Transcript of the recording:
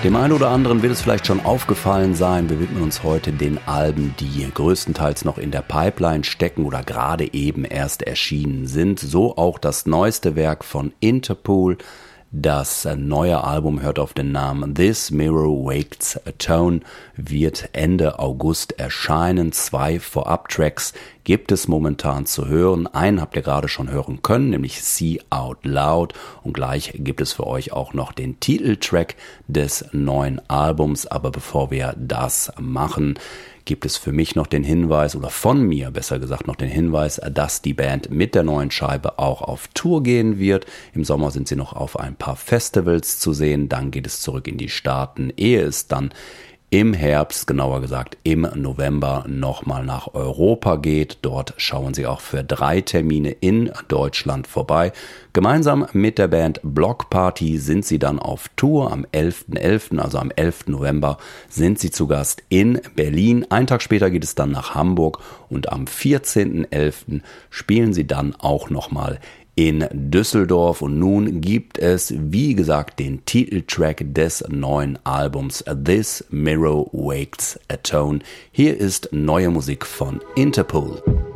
Dem einen oder anderen wird es vielleicht schon aufgefallen sein, wir widmen uns heute den Alben, die größtenteils noch in der Pipeline stecken oder gerade eben erst erschienen sind. So auch das neueste Werk von Interpol. Das neue Album hört auf den Namen This Mirror Wakes a Tone, wird Ende August erscheinen. 2 Vorab-Tracks gibt es momentan zu hören. Einen habt ihr gerade schon hören können, nämlich See Out Loud. Und gleich gibt es für euch auch noch den Titeltrack des neuen Albums. Aber bevor wir das machen, gibt es für mich noch den Hinweis, oder von mir besser gesagt noch den Hinweis, dass die Band mit der neuen Scheibe auch auf Tour gehen wird. Im Sommer sind sie noch auf ein paar Festivals zu sehen, dann geht es zurück in die Staaten, ehe es dann im Herbst, genauer gesagt im November, nochmal nach Europa geht. Dort schauen sie auch für 3 Termine in Deutschland vorbei. Gemeinsam mit der Band Block Party sind sie dann auf Tour. Am 11.11., also am 11. November, sind sie zu Gast in Berlin. Einen Tag später geht es dann nach Hamburg und am 14.11. spielen sie dann auch nochmal in Düsseldorf. Und nun gibt es, wie gesagt, den Titeltrack des neuen Albums This Mirror Wakes a Tone. Hier ist neue Musik von Interpol.